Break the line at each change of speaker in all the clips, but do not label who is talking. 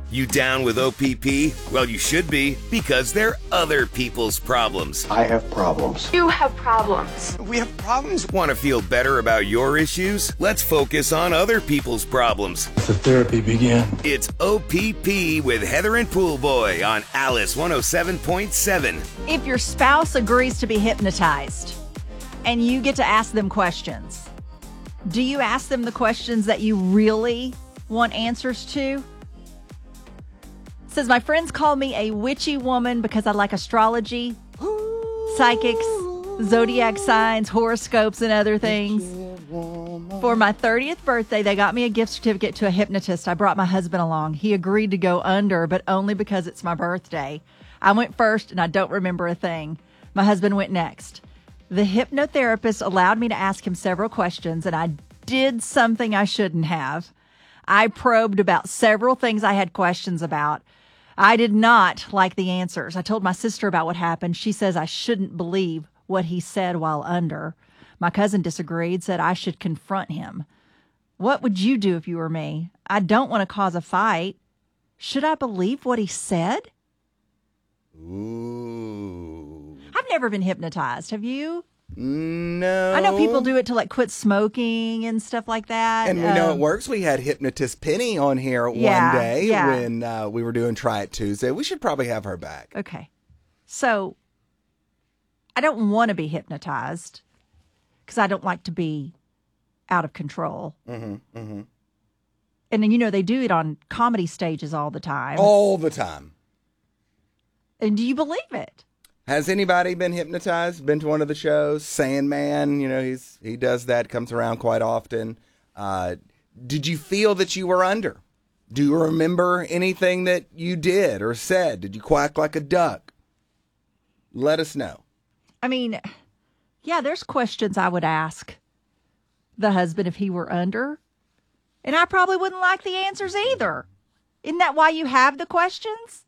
You down with OPP? Well, you should be, because they're other people's problems.
I have problems.
You have problems.
We have problems.
Want to feel better about your issues? Let's focus on other people's problems.
The therapy begin.
It's OPP with Heather and Poolboy on Alice 107.7.
If your spouse agrees to be hypnotized and you get to ask them questions, do you ask them the questions that you really want answers to? It says, my friends call me a witchy woman because I like astrology, psychics, zodiac signs, horoscopes, and other things. For my 30th birthday, they got me a gift certificate to a hypnotist. I brought my husband along. He agreed to go under, but only because it's my birthday. I went first, and I don't remember a thing. My husband went next. The hypnotherapist allowed me to ask him several questions, and I did something I shouldn't have. I probed about several things I had questions about. I did not like the answers. I told my sister about what happened. She says I shouldn't believe what he said while under. My cousin disagreed, said I should confront him. What would you do if you were me? I don't want to cause a fight. Should I believe what he said?
Ooh.
I've never been hypnotized. Have you?
No.
I know people do it to quit smoking and stuff like that.
And we know it works. We had hypnotist Penny on here one day when we were doing Try It Tuesday. We should probably have her back.
Okay. So I don't want to be hypnotized because I don't like to be out of control. Mm-hmm, mm-hmm. And then, they do it on comedy stages all the time.
All the time.
And do you believe it?
Has anybody been hypnotized? Been to one of the shows? Sandman, he does that, comes around quite often. Did you feel that you were under? Do you remember anything that you did or said? Did you quack like a duck? Let us know.
I mean, yeah, there's questions I would ask the husband if he were under. And I probably wouldn't like the answers either. Isn't that why you have the questions?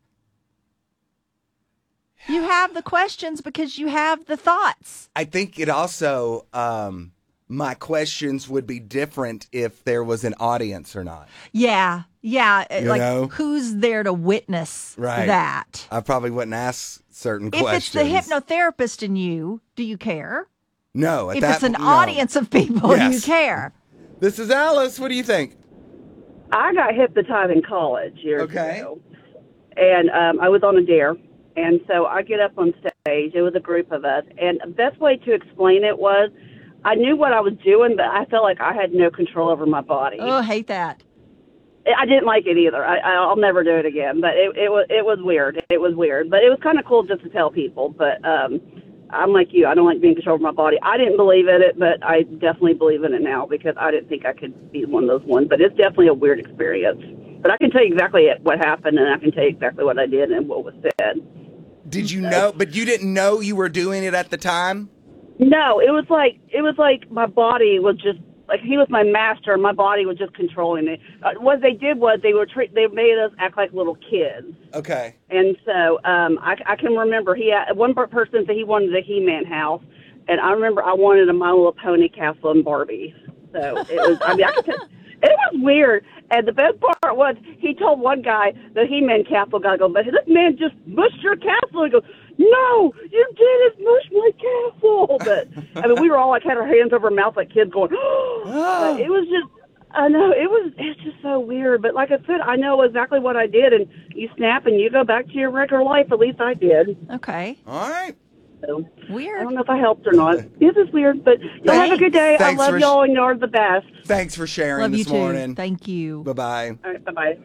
You have the questions because you have the thoughts.
I think it also, my questions would be different if there was an audience or not.
Yeah. Who's there to witness that?
I probably wouldn't ask certain questions.
If it's the hypnotherapist in you, do you care?
No.
If it's an audience of people, yes. You care.
This is Alice. What do you think?
I got hypnotized in college years ago. And I was on a dare. And so I get up on stage. It was a group of us. And the best way to explain it was I knew what I was doing, but I felt like I had no control over my body.
Oh, I hate that.
I didn't like it either. I'll never do it again. But it was weird. It was weird. But it was kind of cool just to tell people. But I'm like you. I don't like being in control of my body. I didn't believe in it, but I definitely believe in it now because I didn't think I could be one of those ones. But it's definitely a weird experience. But I can tell you exactly what happened, and I can tell you exactly what I did and what was said.
Did you know? But you didn't know you were doing it at the time?
No, it was like my body was just like he was my master. My body was just controlling it. What they did was they made us act like little kids.
Okay.
And so I can remember one person said he wanted the He-Man house, and I remember I wanted a My Little Pony castle and Barbie. So it was. I mean, it was weird. And the best part was he told one guy, the He-Man castle guy, but this man just mushed your castle. He goes, no, you didn't mush my castle. But, I mean, we were all had our hands over our mouth like kids going, but it was just, I know, it's just so weird. But like I said, I know exactly what I did. And you snap and you go back to your regular life. At least I did.
Okay.
All right.
So,
weird.
I don't know if I helped or not. It is weird, but y'all have a good day. I love y'all, and y'all are the best.
Thanks for sharing
love
this
you too.
morning.
Thank you.
Bye-bye.
All right, bye-bye.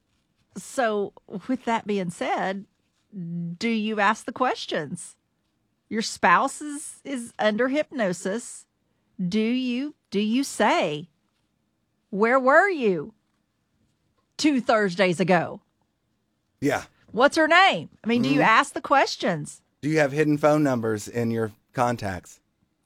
So, with that being said, do you ask the questions? Your spouse is under hypnosis. Do you say, where were you 2 Thursdays ago?
Yeah.
What's her name? I mean, do you ask the questions?
Do you have hidden phone numbers in your contacts?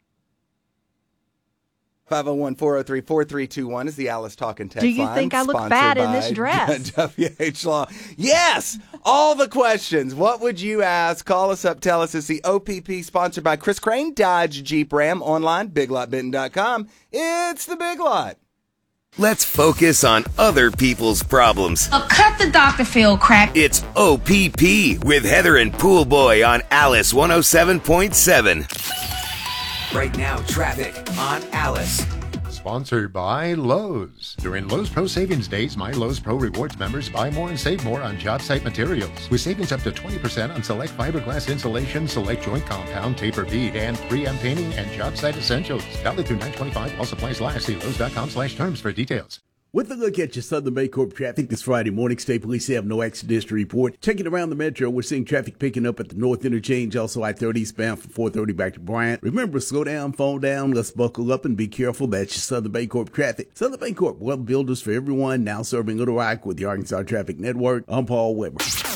501-403-4321 is the Alice Talking text line.
Do you think I look fat in this dress?
WH Law. Yes! All the questions. What would you ask? Call us up. Tell us. It's the OPP sponsored by Chris Crane, Dodge Jeep Ram, online, biglotbenton.com. It's the Big Lot.
Let's focus on other people's problems.
Cut the Dr. Phil crap.
It's OPP with Heather and Pool Boy on Alice 107.7. Right now, traffic on Alice.
Sponsored by Lowe's. During Lowe's Pro Savings Days, My Lowe's Pro Rewards members buy more and save more on job site materials. With savings up to 20% on select fiberglass insulation, select joint compound, taper bead, and 3M painting and job site essentials. Valid through 9/25 while supplies last. See Lowe's.com/terms for details.
With a look at your Southern Bancorp traffic this Friday morning, State Police have no accidents to report. Checking around the metro, we're seeing traffic picking up at the North Interchange, also I-30 eastbound from 430 back to Bryant. Remember, slow down, phone down, let's buckle up and be careful. That's your Southern Bancorp traffic. Southern Bancorp, well builders for everyone, now serving Little Rock with the Arkansas Traffic Network. I'm Paul Weber.